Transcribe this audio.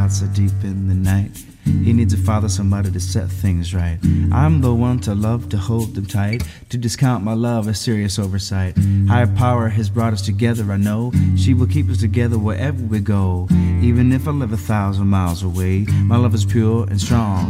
hearts are deep in the night. He needs a father, somebody to set things right. I'm the one to love, to hold them tight, to discount my love as serious oversight. Higher power has brought us together, I know. She will keep us together wherever we go. Even if I live 1,000 miles away, my love is pure and strong.